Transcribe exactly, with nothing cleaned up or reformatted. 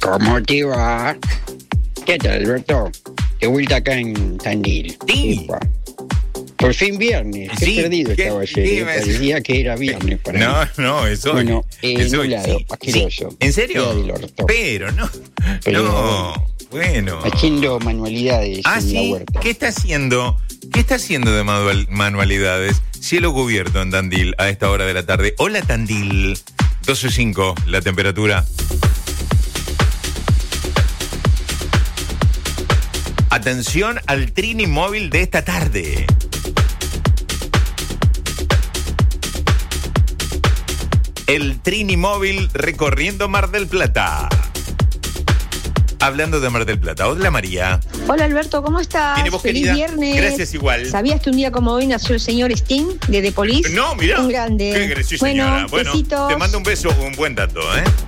¿Cómo te va? ¿Qué tal, Alberto? De vuelta acá en Tandil. Sí. Epa. Por fin viernes. Qué Sí, perdido ¿qué- estaba ayer. qué eh, me decís? Parecía que era viernes para No, mí. no, eso Bueno, eh, eso nublado, sí, asqueroso. sí. ¿En serio? Queda del orto. Pero no. Pero, no. Bueno. Haciendo manualidades Ah, en la sí. huerta. ¿Qué está haciendo? ¿Qué está haciendo de manual- manualidades? Cielo cubierto en Tandil a esta hora de la tarde. Hola, Tandil. doce cinco la temperatura. Atención al Trini móvil de esta tarde. El Trini móvil recorriendo Mar del Plata. Hablando de Mar del Plata. Hola, María. Hola Alberto, ¿cómo estás? ¿Tiene vos, Feliz querida? viernes. Gracias, igual. ¿Sabías que un día como hoy nació el señor Sting de The Police? No, mirá. Un grande. Qué graciosa, bueno, señora. Bueno, besitos. te mando un beso, un buen dato, ¿eh?